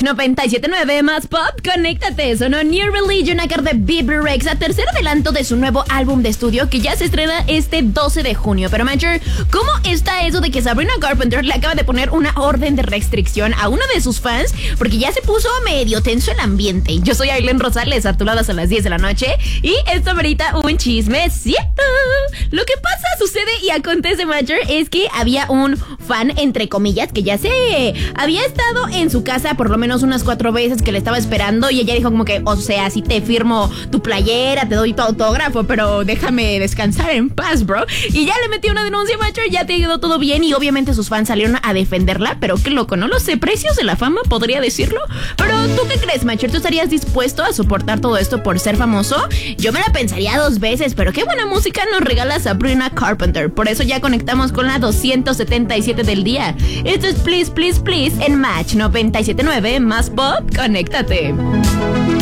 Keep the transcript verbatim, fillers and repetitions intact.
noventa y siete punto nueve más pop, conéctate. Sonó New Religion a cargo de Bebe Rexha, tercer adelanto de su nuevo álbum de estudio que ya se estrena este doce de junio. Pero Mancher, ¿cómo está eso de que Sabrina Carpenter le acaba de poner una orden de restricción a uno de sus fans? Porque ya se puso medio tenso el ambiente. Yo soy Aileen Rosales, a tu lado a las diez de la noche, y esto amerita un chismecito. Lo que pasa, sucede y acontece, Mancher, es que había un fan, entre comillas, que ya se había estado en su casa por lo menos unas cuatro veces, que le estaba esperando, y ella dijo como que, o sea, si te firmo tu playera, te doy tu autógrafo, pero déjame descansar en paz, bro. Y ya le metió una denuncia, Mancher, ya te ha ido todo bien, y obviamente sus fans salieron a defenderla, pero qué loco, no lo sé, precios de la fama, podría decirlo. Pero ¿tú qué crees, Mancher? ¿Tú estarías dispuesto a soportar todo esto por ser famoso? Yo me la pensaría dos veces, pero qué buena música nos regala Sabrina Carpenter. Por eso ya conectamos con la doscientos setenta y siete del día. Esto es Please, Please, Please en Match noventa y siete punto nueve más pop, conéctate.